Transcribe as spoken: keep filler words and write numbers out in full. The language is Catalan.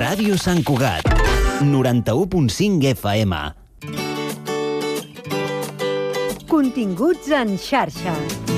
Ràdio Sant Cugat, noranta-u punt cinc F M. Continguts en xarxa.